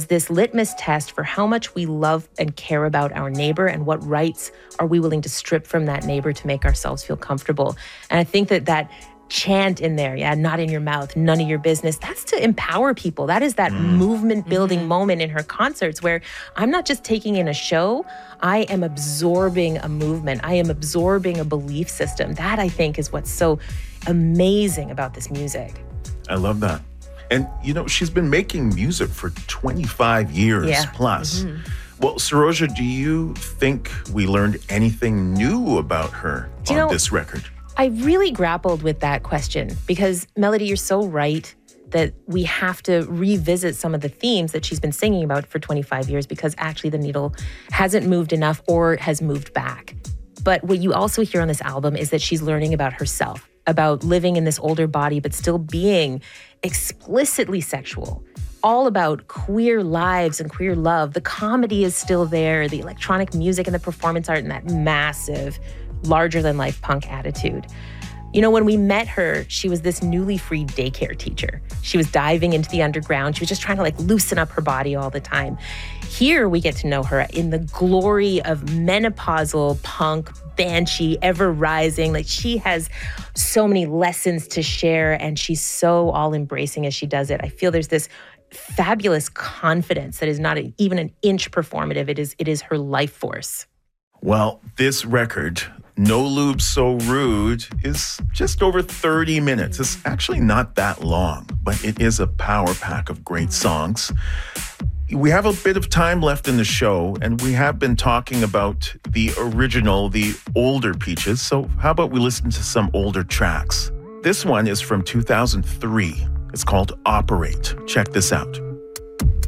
this litmus test for how much we love and care about our neighbor and what rights are we willing to strip from that neighbor to make ourselves feel comfortable. And I think that chant in there, not in your mouth, none of your business, that's to empower people. That is that movement building moment in her concerts where I'm not just taking in a show, I am absorbing a movement. I am absorbing a belief system. That, I think, is what's so amazing about this music. I love that. And, she's been making music for 25 years plus. Well, Saroja, do you think we learned anything new about her on this record? I really grappled with that question because, Melody, you're so right that we have to revisit some of the themes that she's been singing about for 25 years because actually the needle hasn't moved enough or has moved back. But what you also hear on this album is that she's learning about herself, about living in this older body, but still being explicitly sexual, all about queer lives and queer love. The comedy is still there, the electronic music and the performance art and that massive, larger-than-life punk attitude. When we met her, she was this newly freed daycare teacher. She was diving into the underground. She was just trying to loosen up her body all the time. Here we get to know her in the glory of menopausal punk, banshee, ever rising. She has so many lessons to share and she's so all embracing as she does it. I feel there's this fabulous confidence that is not even an inch performative. It is her life force. Well, this record, No Lube So Rude, is just over 30 minutes. It's actually not that long, but it is a power pack of great songs. We have a bit of time left in the show, and we have been talking about the original, the older Peaches. So how about we listen to some older tracks? This one is from 2003. It's called Operate. Check this out.